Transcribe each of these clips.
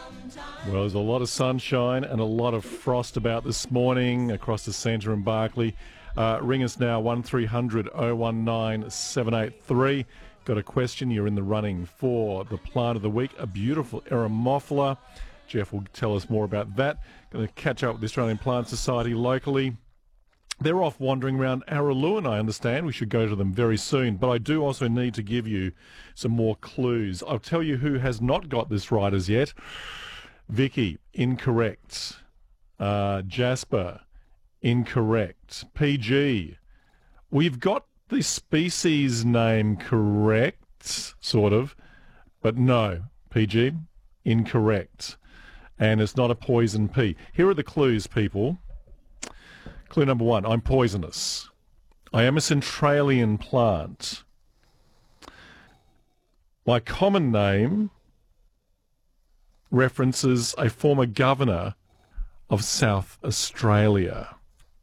Well, there's a lot of sunshine and a lot of frost about this morning across the centre in Barkly. Ring us now, 1300 019 783. Got a question? You're in the running for the plant of the week, a beautiful Eremophila. Jeff will tell us more about that. Going to catch up with the Australian Plant Society locally. They're off wandering around Araluen, I understand. We should go to them very soon. But I do also need to give you some more clues. I'll tell you who has not got this right as yet. Vicky, incorrect. Jasper, incorrect. PG, we've got the species name correct, sort of, but no, PG, incorrect. And it's not a poison pea. Here are the clues, people. Clue number one, I'm poisonous. I am a centralian plant. My common name references a former governor of South Australia.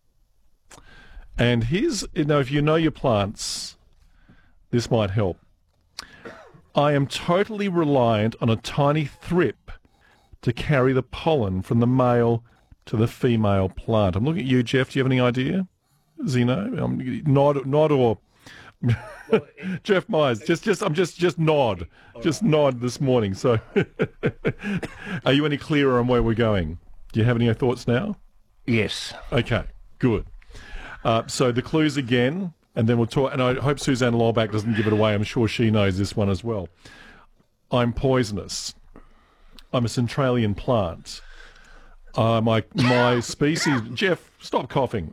And here's, if you know your plants, this might help. I am totally reliant on a tiny thrip to carry the pollen from the male to the female plant. I'm looking at you, Jeff. Do you have any idea? Zeno? Nod or... Jeff Myers, just nod. Just nod this morning. So, are you any clearer on where we're going? Do you have any thoughts now? Yes. Okay, good. So the clues again, and then we'll talk. And I hope Suzanne Lolbach doesn't give it away. I'm sure she knows this one as well. I'm poisonous. I'm a centralian plant. My species... Jeff, stop coughing.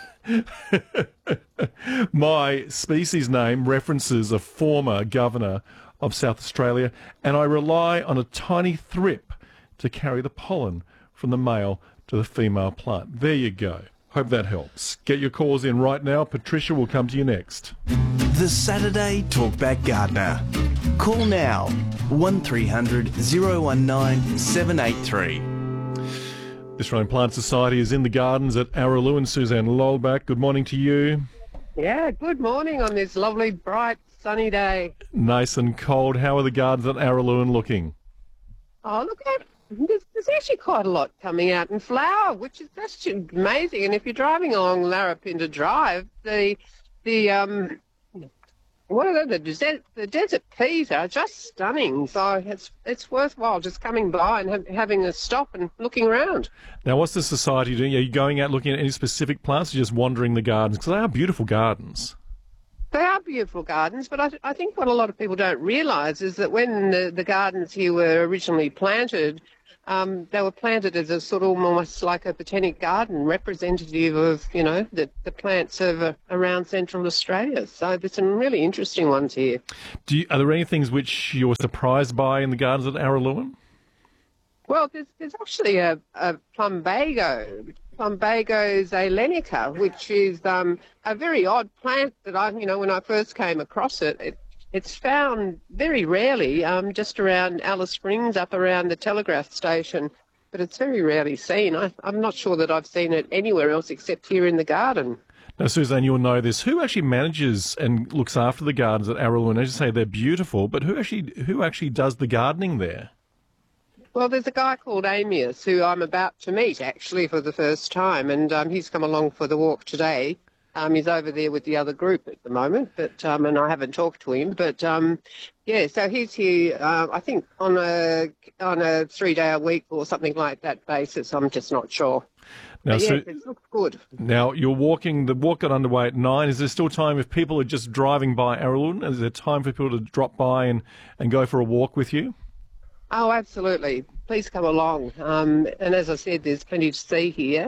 My species name references a former governor of South Australia, and I rely on a tiny thrip to carry the pollen from the male to the female plant. There you go. Hope that helps. Get your calls in right now. Patricia will come to you next. The Saturday Talkback Gardener. Call now, 1300 019 783. The Australian Plant Society is in the gardens at Araluen. Suzanne Lolbach, good morning to you. Yeah, good morning on this lovely, bright, sunny day. Nice and cold. How are the gardens at Araluen looking? Oh, look, there's actually quite a lot coming out in flower, which is actually amazing. And if you're driving along Larapinta Drive, what are they? The desert peas are just stunning. So it's worthwhile just coming by and having a stop and looking around. Now, what's the society doing? Are you going out looking at any specific plants or just wandering the gardens? Because they are beautiful gardens. They are beautiful gardens, but I think what a lot of people don't realise is that when the gardens here were originally planted, they were planted as a sort of almost like a botanic garden representative of, the plants of around Central Australia. So there's some really interesting ones here. Are there any things which you were surprised by in the gardens at Araluen? Well, there's actually a plumbago, Plumbago zeylenica, which is a very odd plant that when I first came across it, it's found very rarely just around Alice Springs, up around the telegraph station, but it's very rarely seen. I'm not sure that I've seen it anywhere else except here in the garden. Now, Suzanne, you'll know this. Who actually manages and looks after the gardens at Araluen? As you say, they're beautiful, but who actually does the gardening there? Well, there's a guy called Amius who I'm about to meet, actually, for the first time, and he's come along for the walk today. He's over there with the other group at the moment, but and I haven't talked to him. But so he's here. I think on a 3-day-a-week or something like that basis. I'm just not sure. Now, yes, it looks good. Now you're walking. The walk got underway at 9. Is there still time if people are just driving by Araluen? Is there time for people to drop by and go for a walk with you? Oh, absolutely. Please come along. And as I said, there's plenty to see here.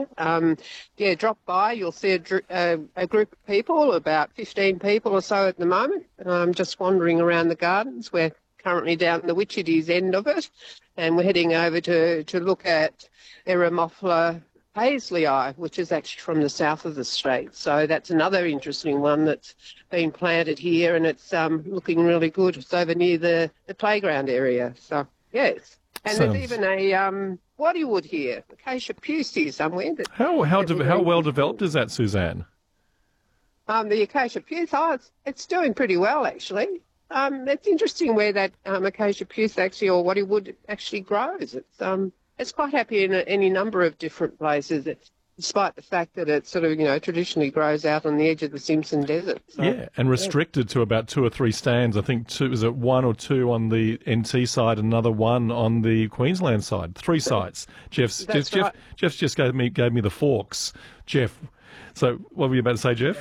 Drop by. You'll see a group of people, about 15 people or so at the moment, just wandering around the gardens. We're currently down the Witchetties end of it, and we're heading over to look at Eremophila Paisley, which is actually from the south of the state. So that's another interesting one that's been planted here, and it's looking really good. It's over near the playground area. So, yes. And there's even a bodywood here, Acacia pusey somewhere. How well developed is that, Suzanne? The Acacia puce, it's doing pretty well, actually. It's interesting where that Acacia puce actually, or what it would actually grows. It's quite happy in any number of different places, despite the fact that it sort of, traditionally grows out on the edge of the Simpson Desert. So, Yeah, and restricted to about 2 or 3 stands. I think was it 1 or 2 on the NT side, another 1 on the Queensland side. 3 sites. Jeff's just gave me the forks. Jeff, so what were you about to say, Jeff?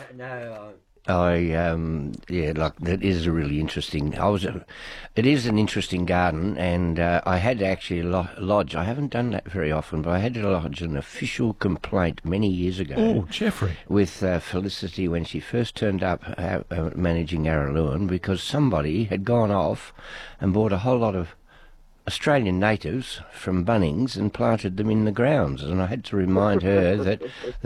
That is a really interesting. It is an interesting garden, and I had to actually lodge. I haven't done that very often, but I had to lodge an official complaint many years ago. Oh, Jeffrey! With Felicity when she first turned up managing Araluen, because somebody had gone off and bought a whole lot of Australian natives from Bunnings and planted them in the grounds, and I had to remind her that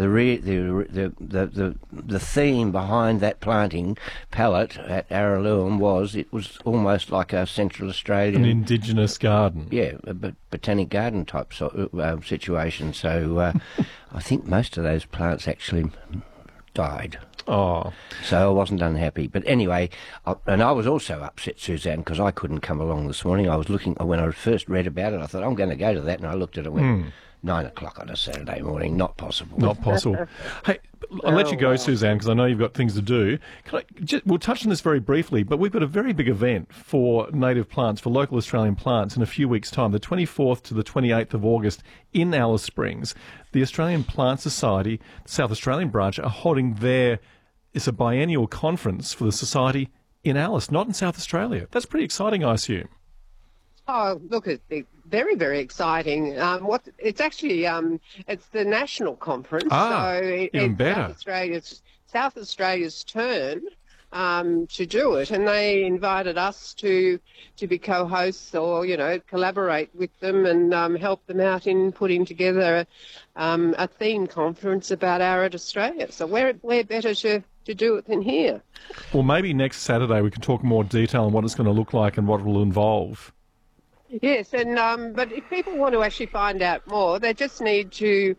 the theme behind that planting palette at Araluen was almost like a Central Australian, an indigenous garden. Yeah, a botanic garden type situation. So I think most of those plants actually died. Oh. So I wasn't unhappy. But anyway, I was also upset, Suzanne, because I couldn't come along this morning. I was looking, when I first read about it, I thought, I'm going to go to that, and I looked at it and went, 9 o'clock on a Saturday morning, not possible. Not possible. Hey, I'll let you go, Suzanne, because I know you've got things to do. We'll touch on this very briefly, but we've got a very big event for native plants, for local Australian plants, in a few weeks' time, the 24th to the 28th of August in Alice Springs. The Australian Plant Society, the South Australian branch, are holding it's a biennial conference for the Society in Alice, not in South Australia. That's pretty exciting, I assume. Oh, look, it's very, very exciting. It's actually it's the national conference. Even better. South Australia's turn to do it, and they invited us to be co-hosts or collaborate with them and help them out in putting together a theme conference about arid Australia. So where better to do it than here? Well, maybe next Saturday we can talk more detail on what it's going to look like and what it will involve. Yes, and but if people want to actually find out more, they just need to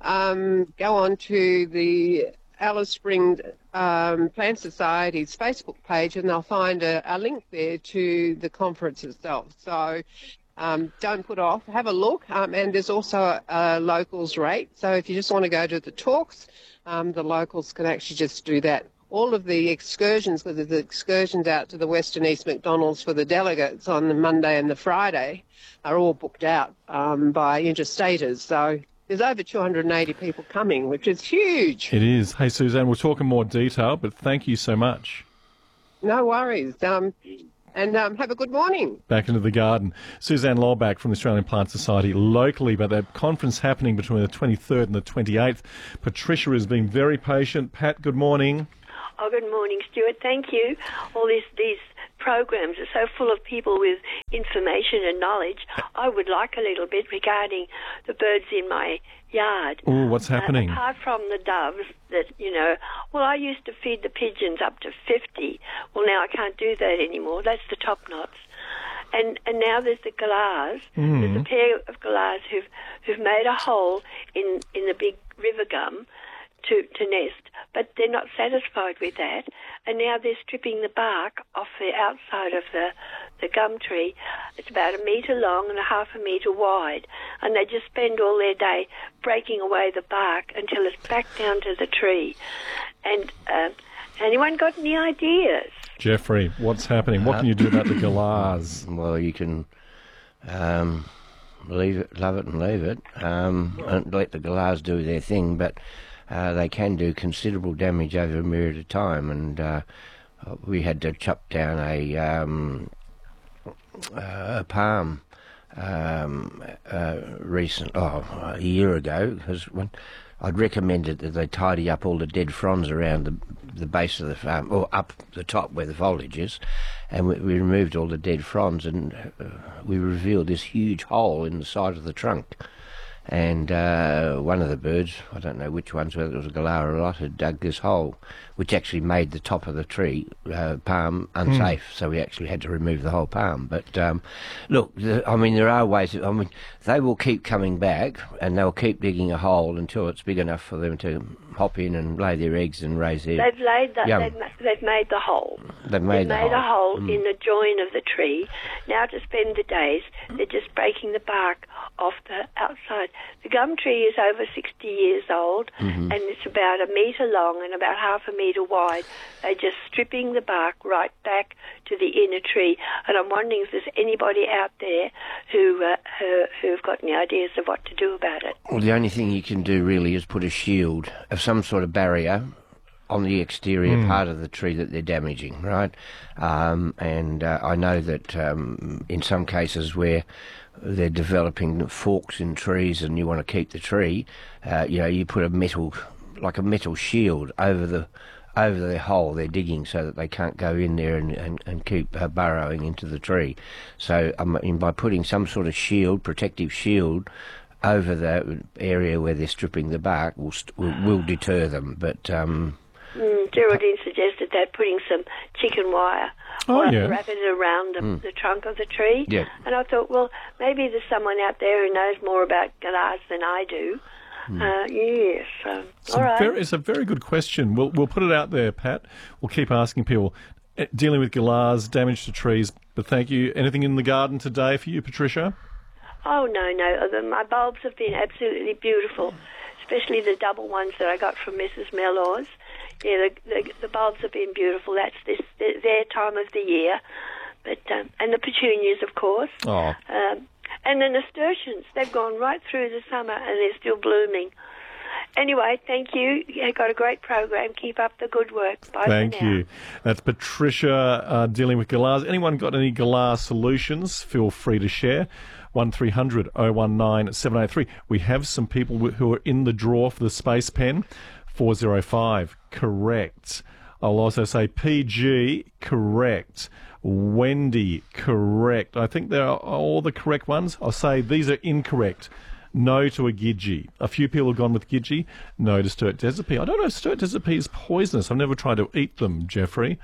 go on to the Alice Springs Plant Society's Facebook page, and they'll find a link there to the conference itself. So don't put off. Have a look. And there's also a locals rate. So if you just want to go to the talks, the locals can actually just do that. All of the excursions, because there's excursions out to the West and East McDonald's for the delegates on the Monday and the Friday, are all booked out by interstaters. So there's over 280 people coming, which is huge. It is. Hey, Suzanne, we'll talk in more detail, but thank you so much. No worries. And have a good morning. Back into the garden. Suzanne Lolback from the Australian Plant Society locally, but that conference happening between the 23rd and the 28th. Patricia has been very patient. Pat, good morning. Oh, good morning, Stuart. Thank you. All these programs are so full of people with information and knowledge. I would like a little bit regarding the birds in my yard. Oh, what's happening? Apart from the doves that, I used to feed the pigeons up to 50. Well, now I can't do that anymore. That's the top knots. And now there's the galahs. There's a pair of galahs who've made a hole in the big river gum to nest, but they're not satisfied with that, and now they're stripping the bark off the outside of the gum tree. It's about 1 metre long and 0.5 metre wide, and they just spend all their day breaking away the bark until it's back down to the tree. And anyone got any ideas? Jeffrey, what's happening? What can you do about the galahs? Well, you can love it and leave it, and let the galahs do their thing, but they can do considerable damage over a period of time, and we had to chop down a palm a year ago, because I'd recommended that they tidy up all the dead fronds around the base of the farm, or up the top where the foliage is, and we removed all the dead fronds, and we revealed this huge hole in the side of the trunk. And one of the birds, I don't know which ones, whether it was a galah or not, had dug this hole, which actually made the top of the tree palm unsafe. So we actually had to remove the whole palm. But look, I mean, there are ways. I mean, they will keep coming back, and they'll keep digging a hole until it's big enough for them to hop in and lay their eggs and raise their young. They've made the hole. They've made a hole in the join of the tree. Now to spend the days, they're just breaking the bark off the outside. The gum tree is over 60 years old, and it's about 1 metre long and about half a metre wide. They're just stripping the bark right back to the inner tree. And I'm wondering if there's anybody out there who've got any ideas of what to do about it. Well, the only thing you can do really is put a shield of some sort of barrier on the exterior part of the tree that they're damaging, right? And I know that in some cases where they're developing forks in trees and you want to keep the tree, you put a metal shield over the hole they're digging so that they can't go in there and keep burrowing into the tree. So by putting some sort of shield, protective shield, over the area where they're stripping the bark will deter them. But Geraldine suggested that putting some chicken wire wrap it around the trunk of the tree. Yeah. And I thought, well, maybe there's someone out there who knows more about galahs than I do. Yes. All right. It's a very good question. We'll put it out there, Pat. We'll keep asking people dealing with galahs, damage to trees. But thank you. Anything in the garden today for you, Patricia? Oh, no. My bulbs have been absolutely beautiful, especially the double ones that I got from Mrs. Mellors. Yeah, the bulbs have been beautiful. That's their time of the year. But and the petunias, of course. Oh. And the nasturtiums, they've gone right through the summer and they're still blooming. Anyway, thank you. You've got a great program. Keep up the good work. Bye Thank for now. you. That's Patricia dealing with galahs. Anyone got any galah solutions? Feel free to share. 1300 019 783. We have some people who are in the draw for the Space Pen. 405, correct. I'll also say PG, correct. Wendy, correct. I think they're all the correct ones. I'll say these are incorrect. No to a Gidgee. A few people have gone with Gidgee. No to Sturt Desert Pea. I don't know if Sturt Desert Pea is poisonous. I've never tried to eat them, Jeffrey.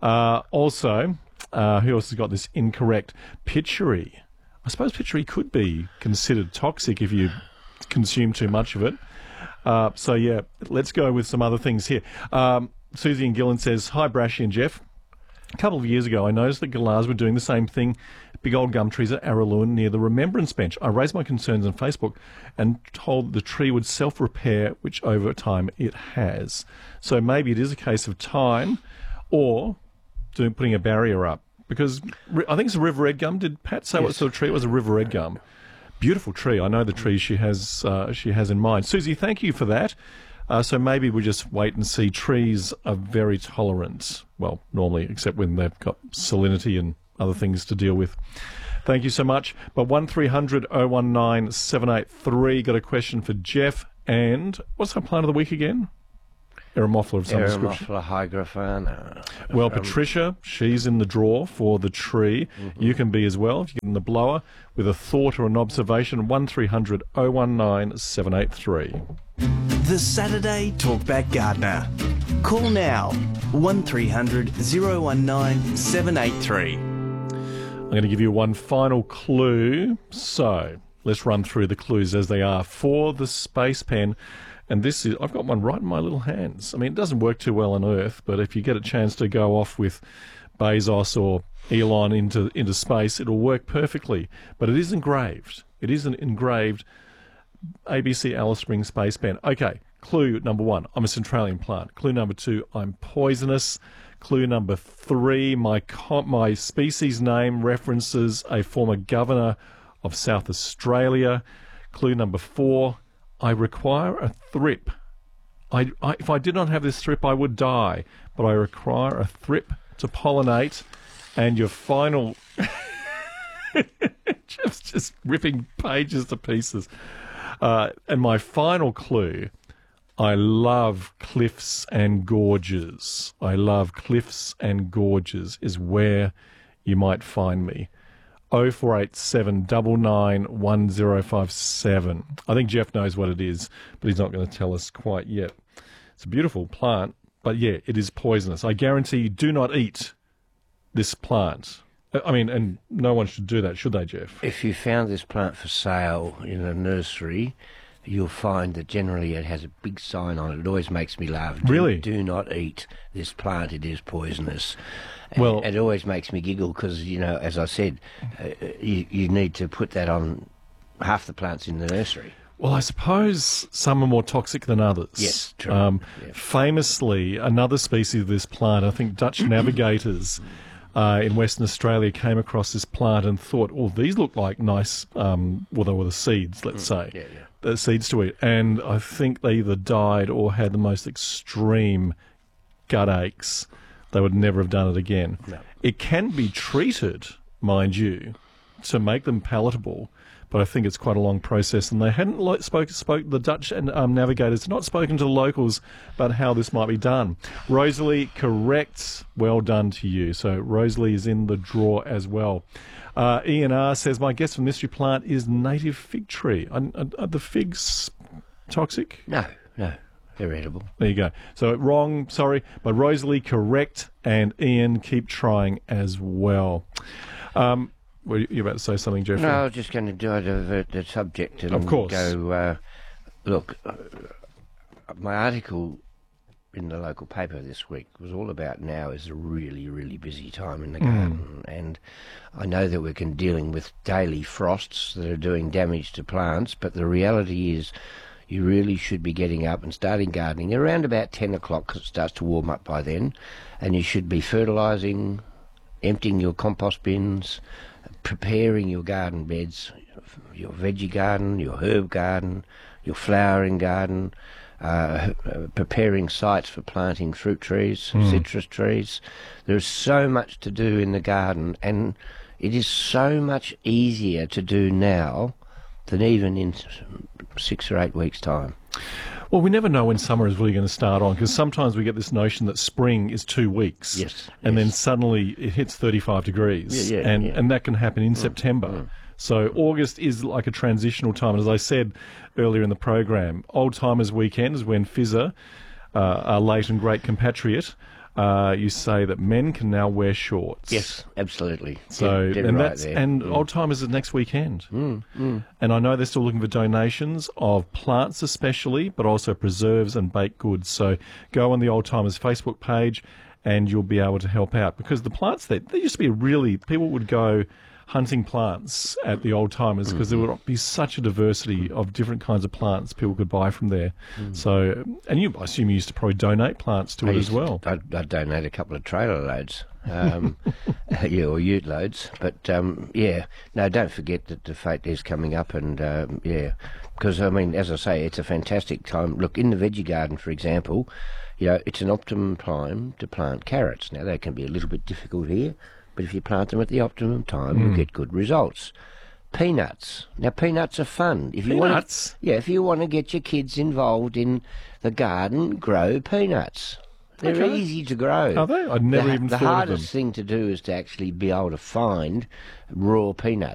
Also, who else has got this incorrect? Pitchery. I suppose pitchery could be considered toxic if you consume too much of it. So, yeah, let's go with some other things here. Susie and Gillen says, hi, Brashy and Jeff. A couple of years ago, I noticed that galahs were doing the same thing, big old gum trees at Araluen near the Remembrance Bench. I raised my concerns on Facebook and told the tree would self-repair, which over time it has. So maybe it is a case of time or putting a barrier up. Because I think it's a river red gum. Did Pat say what sort of tree it was? A river red gum. Beautiful tree. I know the tree she has in mind. Susie, thank you for that. So maybe we just wait and see. Trees are very tolerant. Well, normally, except when they've got salinity and other things to deal with. Thank you so much. But 1300 019 783. Got a question for Jeff. And what's our plant of the week again? Eremophila of some description. Eremophila hygrophana. Well, Patricia, she's in the draw for the tree. You can be as well if you get in the blower with a thought or an observation. 1300 019 783. The Saturday Talkback Gardener. Call now 1300 019 783. I'm going to give you one final clue. So let's run through the clues as they are for the Space Pen. And this is, I've got one right in my little hands. I mean, it doesn't work too well on Earth, but if you get a chance to go off with Bezos or Elon into space, it'll work perfectly. But it is engraved. It is an engraved ABC Alice Springs Space Pen. Okay, clue number 1, I'm a Centralian plant. Clue number 2, I'm poisonous. Clue number 3, my species name references a former governor of South Australia. Clue number 4, I require a thrip. If I did not have this thrip, I would die. But I require a thrip to pollinate. And your final... just ripping pages to pieces. And my final clue, I love cliffs and gorges. I love cliffs and gorges is where you might find me. 0487 991057. I think Jeff knows what it is, but he's not going to tell us quite yet. It's a beautiful plant, but yeah, it is poisonous. I guarantee you do not eat this plant. I mean, and no one should do that, should they, Jeff? If you found this plant for sale in a nursery, you'll find that generally it has a big sign on it. It always makes me laugh. Really? Do not eat this plant. It is poisonous. Well, it always makes me giggle because, you know, as I said, you need to put that on half the plants in the nursery. Well, I suppose some are more toxic than others. Yes, true. Yeah. Famously, another species of this plant, I think Dutch navigators in Western Australia came across this plant and thought, oh, these look like nice, well, they were the seeds, let's say, the seeds to eat. And I think they either died or had the most extreme gut aches. They would never have done it again. No. It can be treated, mind you, to make them palatable, but I think it's quite a long process. And they hadn't spoke the Dutch and navigators had not spoken to the locals about how this might be done. Rosalie, correct. Well done to you. So Rosalie is in the draw as well. Ian R says, my guess for mystery plant is native fig tree. Are the figs toxic? No. They're edible. There you go. So wrong, sorry, but Rosalie, correct, and Ian, keep trying as well. Were you about to say something, Jeffrey? No, I was just going to divert the subject and of course. Go, look, my article in the local paper this week was all about now is a really, really busy time in the garden. And I know that we're dealing with daily frosts that are doing damage to plants, but the reality is you really should be getting up and starting gardening around about 10 o'clock because it starts to warm up by then. And you should be fertilising, emptying your compost bins, preparing your garden beds, your veggie garden, your herb garden, your flowering garden, preparing sites for planting fruit trees, citrus trees. There's so much to do in the garden, and it is so much easier to do now than even in 6 or 8 weeks' time. Well, we never know when summer is really going to start on, because sometimes we get this notion that spring is 2 weeks. Yes. And then suddenly it hits 35 degrees. And that can happen in September. So August is like a transitional time. And as I said earlier in the program, Old Timers Weekend is when Fizzer, our late and great compatriot, you say that men can now wear shorts. Yes, absolutely. So Dead and right that's there. and Old Timers is next weekend. And I know they're still looking for donations of plants especially, but also preserves and baked goods. So go on the Old Timers Facebook page and you'll be able to help out, because the plants there used to be people would go hunting plants at the Old Timers because there would be such a diversity of different kinds of plants people could buy from there. So, and I assume you used to probably donate plants to it as well. I'd donate a couple of trailer loads, or ute loads. But, no, don't forget that the fete is coming up, and, because, I mean, as I say, it's a fantastic time. Look, in the veggie garden, for example, it's an optimum time to plant carrots. Now, they can be a little bit difficult here, but if you plant them at the optimum time, you get good results. Peanuts. Now, peanuts are fun. If you if you want to get your kids involved in the garden, grow peanuts. They're easy to grow. Are they? I'd never even thought of them. The hardest thing to do is to actually be able to find raw peanuts.